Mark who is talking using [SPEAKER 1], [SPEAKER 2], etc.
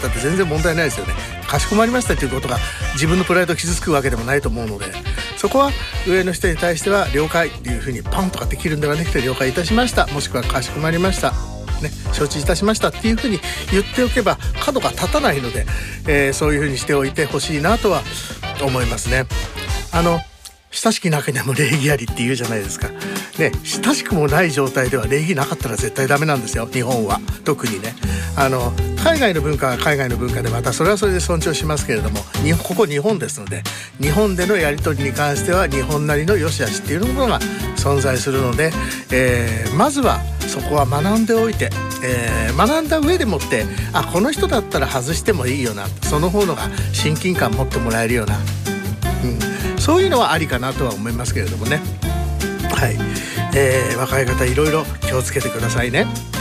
[SPEAKER 1] ったって全然問題ないですよね。かしこまりましたということが自分のプライドを傷つくわけでもないと思うので、そこは上の人に対しては了解っていうふうにパンとかって切るんではなくて、了解いたしました、もしくはかしこまりました、承知いたしましたっていうふうに言っておけば角が立たないので、そういうふうにしておいてほしいなとは思いますね。親しき中にはもう礼儀ありって言うじゃないですかね。親しくもない状態では礼儀なかったら絶対ダメなんですよ、日本は特にね。海外の文化は海外の文化でまたそれはそれで尊重しますけれども、ここ日本ですので、日本でのやり取りに関しては日本なりの良し悪しっていうものが存在するので、まずはそこは学んでおいて、学んだ上でもってこの人だったら外してもいいよな、その方のが親近感持ってもらえるような、そういうのはありかなとは思いますけれどもね。はい、若い方いろいろ気をつけてくださいね。